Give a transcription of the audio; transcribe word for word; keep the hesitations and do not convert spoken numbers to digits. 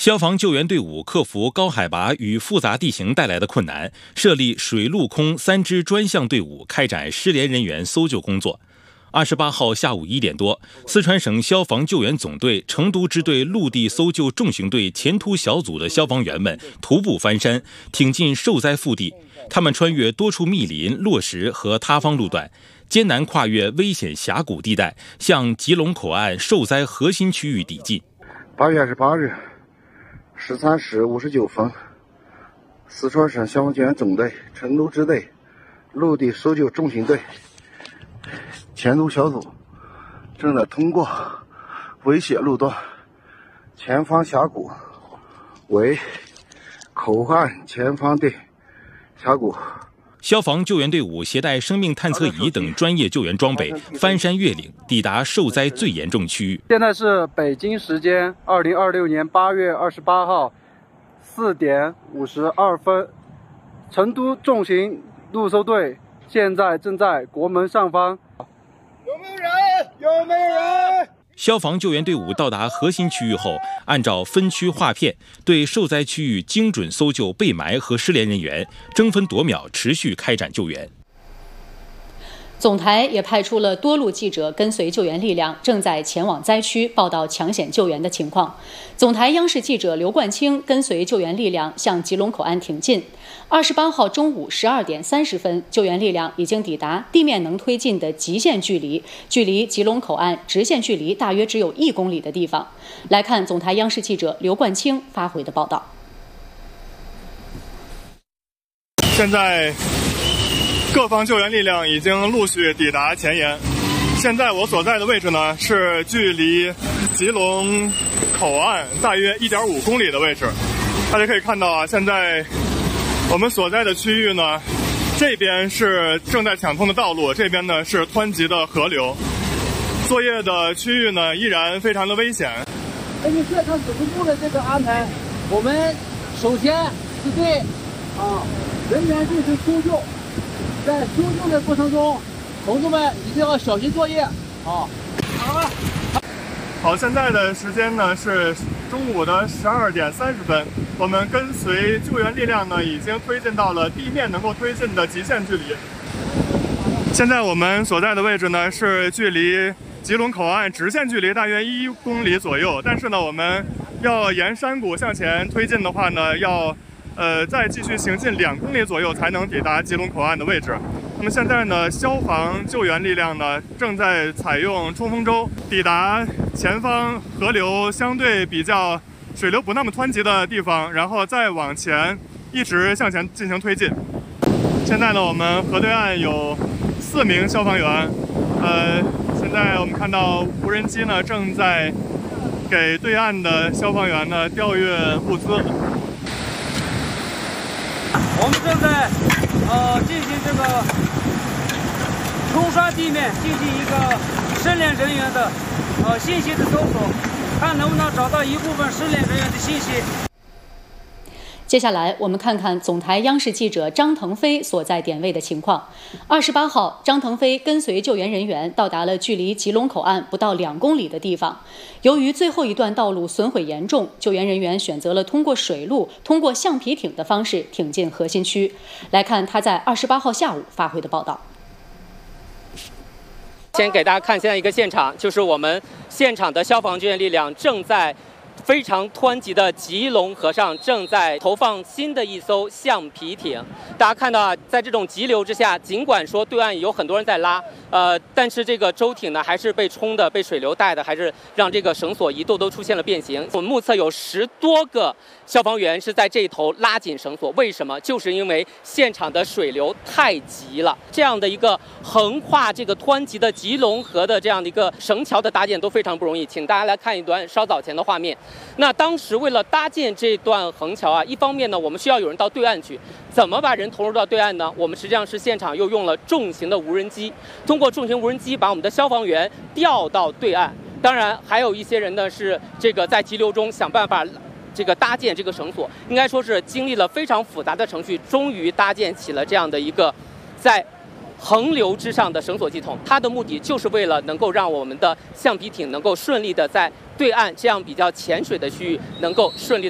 消防救援队伍克服高海拔与复杂地形带来的困难，设立水陆空三支专项队伍，开展失联人员搜救工作。二十八号下午一点多，四川省消防救援总队成都支队陆地搜救重型队前突小组的消防员们徒步翻山，挺进受灾腹地。他们穿越多处密林、落石和塌方路段，艰难跨越危险峡谷地带，向吉隆口岸受灾核心区域抵近。 八月二十八日十三时五十九分，四川省消防救援总队成都支队陆地搜救重型队前突小组正在通过危险路段，前方峡谷为口岸前方的峡谷。 消防救援队伍携带生命探测仪等专业救援装备，翻山越岭，抵达受灾最严重区域。 现在是北京时间二零二六年八月二十八号四点五十二分，成都重型陆搜队现在正在国门上方。 有没有人？有没有人？ 消防救援队伍到达核心区域后，按照分区划片，对受灾区域精准搜救被埋和失联人员，争分夺秒持续开展救援。 总台也派出了多路记者跟随救援力量，正在前往灾区报道抢险救援的情况。总台央视记者刘冠清跟随救援力量向吉隆口岸挺进。二十八号中午十二点三十分，救援力量已经抵达地面能推进的极限距离，距离吉隆口岸直线距离大约只有一公里的地方。来看总台央视记者刘冠清发回的报道。 现在各方救援力量已经陆续抵达前沿。现在我所在的位置呢，是距离吉隆口岸大约 一点五公里的位置。大家可以看到啊，现在我们所在的区域呢，这边是正在抢通的道路，这边呢是湍急的河流。作业的区域呢依然非常的危险。 根据现场指挥部的这个安排，我们首先是对啊人员进行搜救。在搜救的过程中，同志们一定要小心作业啊！好了， 好，现在的时间呢是中午的十二点三十分，我们跟随救援力量呢已经推进到了地面能够推进的极限距离。现在我们所在的位置呢是距离吉隆口岸直线距离大约一公里左右，但是呢我们要沿山谷向前推进的话呢，要呃，再继续行进两公里左右才能抵达吉隆口岸的位置。那么现在呢，消防救援力量呢正在采用冲锋舟抵达前方河流相对比较水流不那么湍急的地方，然后再往前一直向前进行推进。现在呢，我们河对岸有四名消防员，呃，现在我们看到无人机呢正在给对岸的消防员呢调运物资。 我们正在呃进行这个冲刷地面，进行一个失联人员的呃信息的搜索，看能不能找到一部分失联人员的信息。 接下来我们看看总台央视记者张腾飞所在点位的情况。二十八号，张腾飞跟随救援人员到达了距离吉隆口岸不到两公里的地方。由于最后一段道路损毁严重，救援人员选择了通过水路、通过橡皮艇的方式挺进核心区。来看他在二十八号下午发回的报道。 先给大家看现在一个现场，就是我们现场的消防救援力量正在非常湍急的吉隆河上正在投放新的一艘橡皮艇。大家看到啊，在这种急流之下，尽管说对岸有很多人在拉，呃，但是这个舟艇呢还是被冲的、被水流带的，还是让这个绳索一度都出现了变形。我们目测有十多个消防员是在这头拉紧绳索，为什么？就是因为现场的水流太急了。这样的一个横跨这个湍急的吉隆河的这样的一个绳桥的搭建都非常不容易。请大家来看一段稍早前的画面。那当时为了搭建这段横桥啊，一方面呢，我们需要有人到对岸去，怎么把人投入到对岸呢？我们实际上是现场又用了重型的无人机，通过重型无人机把我们的消防员调到对岸。当然，还有一些人呢是这个在急流中想办法这个搭建这个绳索，应该说是经历了非常复杂的程序，终于搭建起了这样的一个在横流之上的绳索系统。它的目的就是为了能够让我们的橡皮艇能够顺利的在对岸这样比较浅水的区域能够顺利